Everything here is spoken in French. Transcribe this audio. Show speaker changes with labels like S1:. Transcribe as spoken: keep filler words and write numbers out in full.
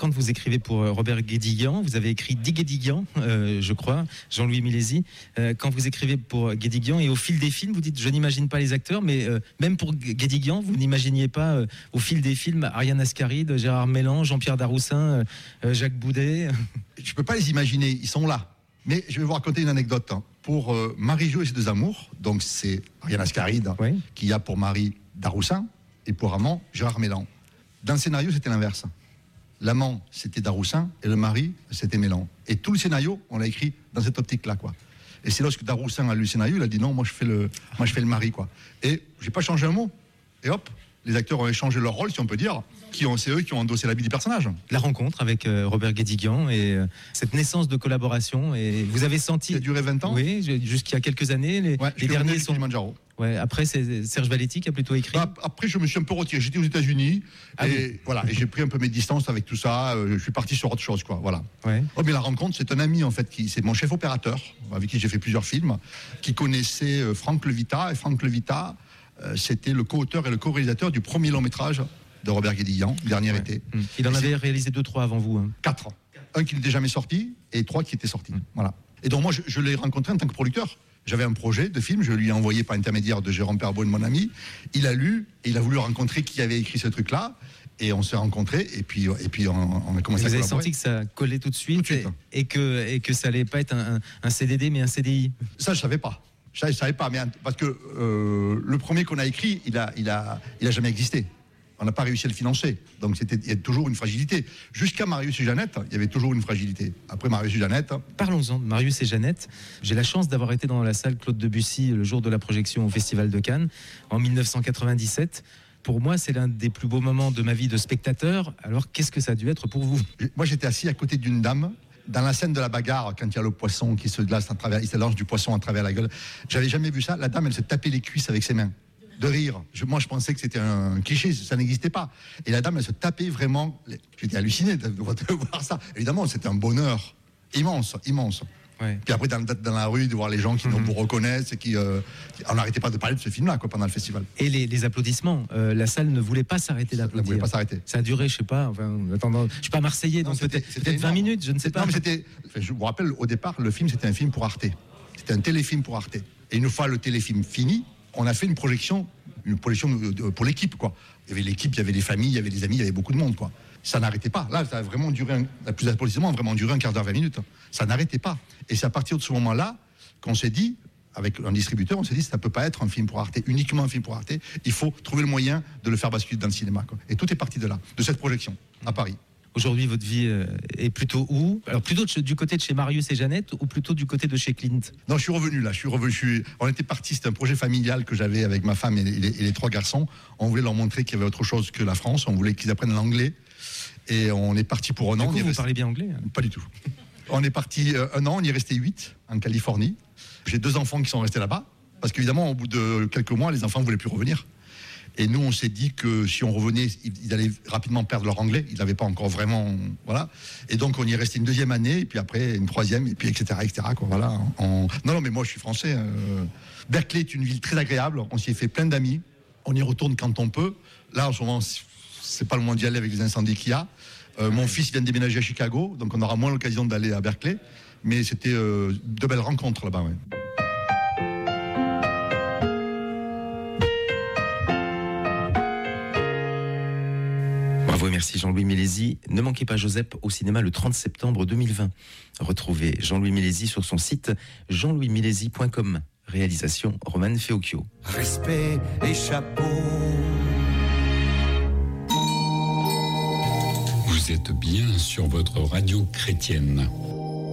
S1: quand vous écrivez pour Robert Guédiguian, vous avez écrit Di Guédiguian, euh, je crois, Jean-Louis Milési. Euh, quand vous écrivez pour Guédiguian et au fil des films, vous dites je n'imagine pas les acteurs, mais euh, même pour Guédiguian, vous n'imaginiez pas euh, au fil des films Ariane Ascaride, Gérard Mélan, Jean-Pierre Daroussin, euh, Jacques Boudet.
S2: Je peux pas les imaginer, ils sont là. Mais je vais vous raconter une anecdote. Hein. Pour euh, Marie-Jo et ses deux amours, donc c'est Ariane Ascaride oui. qui a pour mari Daroussin et pour amant Gérard Mélan. Dans le scénario, c'était l'inverse. L'amant, c'était Daroussin et le mari, c'était Mélan. Et tout le scénario, on l'a écrit dans cette optique-là, quoi. Et c'est lorsque Daroussin a lu le scénario, il a dit non, moi je fais le, moi je fais le mari, quoi. Et j'ai pas changé un mot. Et hop, les acteurs ont échangé leur rôle, si on peut dire. Qui ont, c'est eux qui ont endossé l'habit du personnage.
S1: La rencontre avec euh, Robert Guédiguian et euh, cette naissance de collaboration. Et vous avez senti.
S2: Ça a duré vingt ans.
S1: Oui, jusqu'il y a quelques années. Les,
S2: ouais,
S1: les derniers sont. Ouais, après, c'est Serge Valetti qui a plutôt écrit.
S2: Bah, après, je me suis un peu retiré. J'étais aux États-Unis ah, et oui. voilà, et j'ai pris un peu mes distances avec tout ça. Euh, je suis parti sur autre chose, quoi. Voilà.
S1: Ouais.
S2: Oh, mais la rencontre, c'est un ami en fait, qui, c'est mon chef opérateur avec qui j'ai fait plusieurs films, qui connaissait euh, Franck Levita et Franck Levita, euh, c'était le co-auteur et le co-réalisateur du premier long métrage de Robert Guédiguian, dernier ouais. été.
S1: Mmh. Il en et avait c'est... réalisé deux, trois avant vous. Hein.
S2: Quatre. Un qui n'était jamais sorti et trois qui étaient sortis. Mmh. Voilà. Et donc moi, je, je l'ai rencontré en tant que producteur. J'avais un projet de film, je lui ai envoyé par intermédiaire de Jérôme Perbaud, mon ami. Il a lu et il a voulu rencontrer qui avait écrit ce truc-là. Et on s'est rencontrés et puis, et puis on, on a commencé
S1: vous
S2: à collaborer.
S1: Vous avez senti que ça collait tout de suite, tout de suite. Et, et, que, et que ça allait pas être un, un C D D mais un C D I.
S2: Ça, je savais pas. Je ne savais pas, mais parce que euh, le premier qu'on a écrit, il a, il a, il a jamais existé. On n'a pas réussi à le financer. Donc c'était, il y a toujours une fragilité. Jusqu'à Marius et Jeannette, il y avait toujours une fragilité. Après Marius et Jeannette...
S1: Parlons-en de Marius et Jeannette. J'ai la chance d'avoir été dans la salle Claude Debussy le jour de la projection au Festival de Cannes, en dix-neuf cent quatre-vingt-dix-sept. Pour moi, c'est l'un des plus beaux moments de ma vie de spectateur. Alors, qu'est-ce que ça a dû être pour vous ?
S2: Moi, j'étais assis à côté d'une dame, dans la scène de la bagarre, quand il y a le poisson qui se glace à travers... Il se lance du poisson à travers la gueule. J'avais jamais vu ça. La dame, elle se tapait les cuisses avec ses mains. De rire. Je, moi, je pensais que c'était un cliché, ça n'existait pas. Et la dame, elle se tapait vraiment. J'étais halluciné de, de voir ça. Évidemment, c'était un bonheur immense, immense. Ouais. Puis après, dans, dans la rue, de voir les gens qui mm-hmm. nous reconnaissent et qui. Euh, on n'arrêtait pas de parler de ce film-là, quoi, pendant le festival.
S1: Et les, les applaudissements. Euh, la salle ne voulait pas s'arrêter d'applaudir.
S2: Ne voulait pas s'arrêter.
S1: Ça a duré, je sais pas. Enfin, attendant, je suis pas marseillais, non, donc c'était, peut-être, c'était peut-être vingt minutes, je ne sais pas.
S2: Non, mais c'était. Je vous rappelle, au départ, le film, c'était un film pour Arte. C'était un téléfilm pour Arte. Et une fois le téléfilm fini, on a fait une projection, une projection pour l'équipe, quoi. Il y avait l'équipe, il y avait les familles, il y avait les amis, il y avait beaucoup de monde, quoi. Ça n'arrêtait pas. Là, ça a vraiment duré, un, la plus applaudissements a vraiment duré un quart d'heure, vingt minutes. Ça n'arrêtait pas. Et c'est à partir de ce moment-là qu'on s'est dit, avec un distributeur, on s'est dit, ça ne peut pas être un film pour Arte, uniquement un film pour Arte. Il faut trouver le moyen de le faire basculer dans le cinéma, quoi. Et tout est parti de là, de cette projection, à Paris.
S1: Aujourd'hui, votre vie est plutôt où ? Alors, plutôt du côté de chez Marius et Jeannette ou plutôt du côté de chez Clint ?
S2: Non, je suis revenu là. Je suis revenu. Je suis... On était partis. C'était un projet familial que j'avais avec ma femme et les, et les trois garçons. On voulait leur montrer qu'il y avait autre chose que la France. On voulait qu'ils apprennent l'anglais. Et on est parti pour un an.
S1: Du coup, vous
S2: resté...
S1: parlez bien anglais ?
S2: Pas du tout. On est parti un an. On y est resté huit en Californie. J'ai deux enfants qui sont restés là-bas parce qu'évidemment, au bout de quelques mois, les enfants ne voulaient plus revenir. Et nous, on s'est dit que si on revenait, ils allaient rapidement perdre leur anglais. Ils n'avaient pas encore vraiment, voilà. Et donc, on y est resté une deuxième année, et puis après une troisième, et puis et cetera, et cetera. Quoi, voilà. En... Non, non, mais moi, je suis français. Euh... Berkeley est une ville très agréable. On s'y est fait plein d'amis. On y retourne quand on peut. Là, en ce moment, c'est pas le moment d'y aller avec les incendies qu'il y a. Euh, mon fils vient de déménager à Chicago, donc on aura moins l'occasion d'aller à Berkeley. Mais c'était euh, de belles rencontres là-bas, ouais.
S1: Bravo et merci Jean-Louis Milési. Ne manquez pas Joseph au cinéma le trente septembre deux mille vingt. Retrouvez Jean-Louis Milési sur son site jean louis milési point com. Réalisation Roman Feocchio.
S3: Respect et chapeau.
S4: Vous êtes bien sur votre radio chrétienne.